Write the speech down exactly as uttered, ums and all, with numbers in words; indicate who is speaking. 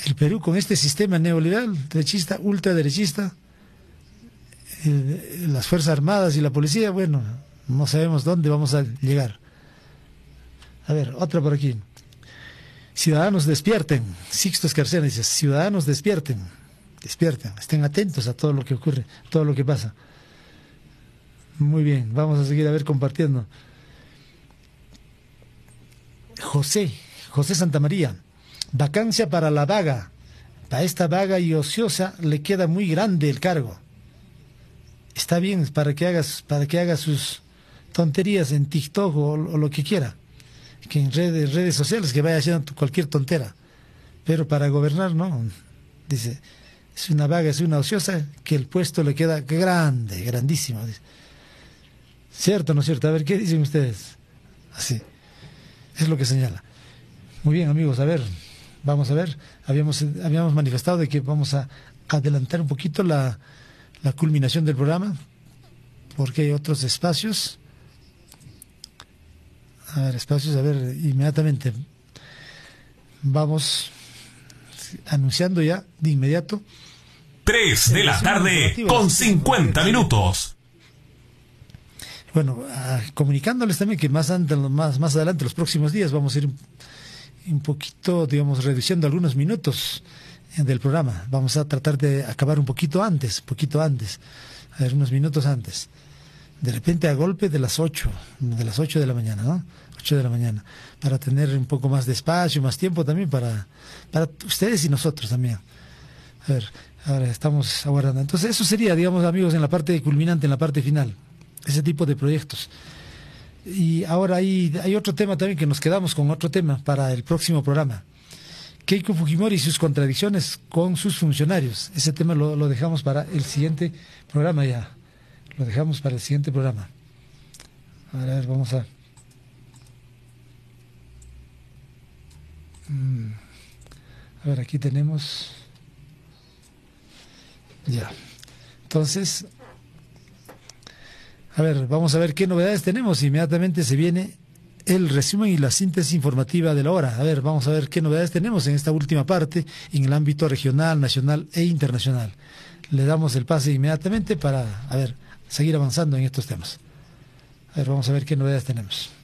Speaker 1: el Perú con este sistema neoliberal, derechista, ultraderechista, eh, las Fuerzas Armadas y la policía, bueno, no sabemos dónde vamos a llegar. A ver, otra por aquí. Ciudadanos despierten. Sixto Escarcena dice, ciudadanos despierten. Despierten, estén atentos a todo lo que ocurre, todo lo que pasa. Muy bien, vamos a seguir a ver compartiendo. José, José Santamaría, vacancia para la vaga. Para esta vaga y ociosa le queda muy grande el cargo. Está bien para que hagas, para que haga sus tonterías en TikTok o, o lo que quiera, que en redes, redes sociales, que vaya haciendo cualquier tontera, pero para gobernar no. Dice, es una vaga, es una ociosa, que el puesto le queda grande, grandísimo. Dice. ¿Cierto o no es cierto? A ver, ¿qué dicen ustedes? Así, es lo que señala. Muy bien, amigos, a ver, vamos a ver, habíamos, habíamos manifestado de que vamos a adelantar un poquito la, la culminación del programa, porque hay otros espacios. A ver, espacios, a ver, inmediatamente vamos anunciando ya de inmediato.
Speaker 2: Tres de la tarde con cincuenta minutos.
Speaker 1: Bueno, ah, comunicándoles también que más, ante, más, más adelante, los próximos días, vamos a ir un, un poquito, digamos, reduciendo algunos minutos del programa. Vamos a tratar de acabar un poquito antes, un poquito antes, a ver, unos minutos antes. De repente a golpe de las ocho, de las ocho de la mañana, ¿no? ocho de la mañana, para tener un poco más de espacio, más tiempo también para, para ustedes y nosotros también. A ver, ahora estamos aguardando. Entonces eso sería, digamos, amigos, en la parte culminante, en la parte final, ese tipo de proyectos. Y ahora hay, hay otro tema también, que nos quedamos con otro tema para el próximo programa. Keiko Fujimori y sus contradicciones con sus funcionarios. Ese tema lo, lo dejamos para el siguiente programa ya. Lo dejamos para el siguiente programa. A ver, a ver, vamos a... A ver, aquí tenemos... Ya. Entonces... A ver, vamos a ver qué novedades tenemos. Inmediatamente se viene el resumen y la síntesis informativa de la hora. A ver, vamos a ver qué novedades tenemos en esta última parte, en el ámbito regional, nacional e internacional. Le damos el pase inmediatamente para, a ver, seguir avanzando en estos temas. A ver, vamos a ver qué novedades tenemos.